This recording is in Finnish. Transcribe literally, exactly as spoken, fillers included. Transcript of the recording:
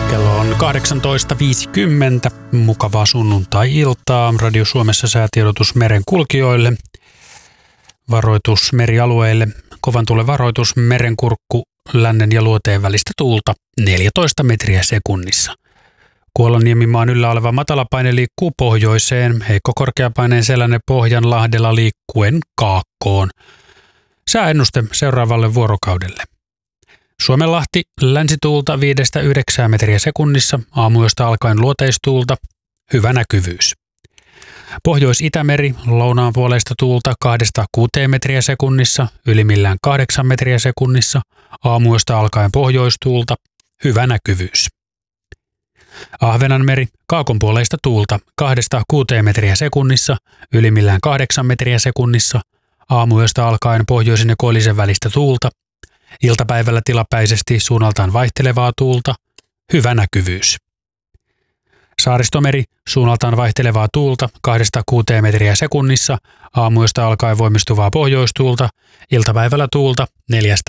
Kello on kahdeksantoista viisikymmentä. Mukavaa sunnuntai-iltaa. Radio Suomessa säätiedotus merenkulkijoille. Varoitus merialueille. Kovan tuulen varoitus, merenkurkku, lännen ja luoteen välistä tuulta neljätoista metriä sekunnissa. Kuollonniemimaan yllä oleva matalapaine liikkuu pohjoiseen, heikko korkeapaineen selänne Pohjanlahdella liikkuen kaakkoon. Sääennuste seuraavalle vuorokaudelle. Suomenlahti länsituulta viidestä yhdeksään metriä sekunnissa, aamuyöstä alkaen luoteistuulta, hyvä näkyvyys. Pohjois-Itämeri lounaan puoleista tuulta kahdesta kuuteen metriä sekunnissa, ylimmillään kahdeksan metriä sekunnissa, aamuyöstä alkaen pohjoistuulta, hyvä näkyvyys. Ahvenanmeri kaakonpuoleista tuulta kahdesta kuuteen metriä sekunnissa, ylimmillään kahdeksan metriä sekunnissa, aamuyöstä alkaen pohjoisen ja koillisen välistä tuulta, iltapäivällä tilapäisesti suunnaltaan vaihtelevaa tuulta, hyvä näkyvyys. Saaristomeri suunnaltaan vaihtelevaa tuulta kahdesta kuuteen metriä sekunnissa, aamuyöstä alkaen voimistuvaa pohjoistuulta, iltapäivällä tuulta neljästä